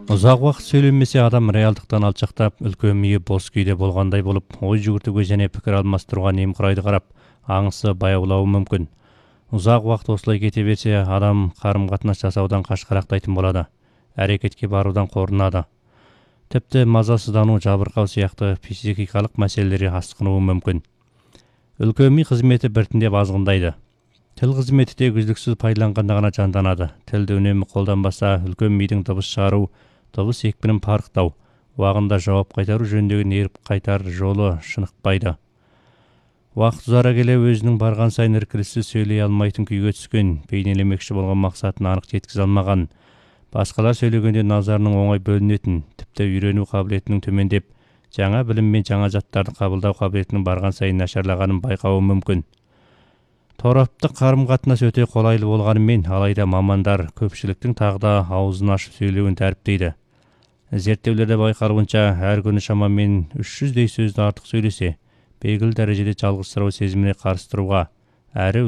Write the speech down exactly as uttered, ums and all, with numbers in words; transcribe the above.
Ұзақ уақыт сөйлемесе адам реалдықтан алшақтап, үлкен миы бос күйде болғандай болып, ой жүгіртуге және пікір алмастыруға немқұрайды қарап, аңысы баяулауы мүмкін. Ұзақ уақыт осылай кете берсе, адам қарым-қатынас жасаудан қашқарақтайтын болады, әрекетке барудан қорынады. Тіпті мазасыздану, жабырқау сияқты психикалық мәселелері асқынуы мүмкін. Үлкен ми қызметі біртіндеп азғындайды. Тіл қызметі тек үздіксіз пайдаланғанда ғана жанданады. Тілді үнемі қолданбаса, үлкен мидың дыбыс шығару, дыбыс екпінін парықтау, уағында жауап қайтару жөніндегі нерв қайтар жолы шынықпайды. Уақыт ұзара келе өзінің барған сайын іркіліссіз сөйлей алмайтын күйге түскен, бейнелемекші болған мақсатын анық жеткізе алмаған, басқалар сөйлегенде назарының оңай бөлінетін, тіпті үйрену қабілетінің төмендеп, жаңа білім мен жаңа заттарды қабылдау қабілетінің барған сайын нашарлағанын байқауы мүмкін. Тораптық қарым-қатынас өте қолайлы болғанымен, алайда мамандар көпшіліктің тағда аузын ашып сөйлеуін дәріптейді. Зерттеулерде байқалуынша, әр күні шамамен үш жүздей сөзді артық сөйлесе, белгілі дәрежеде жалғызсырау сезіміне қарсы тұруға, әрі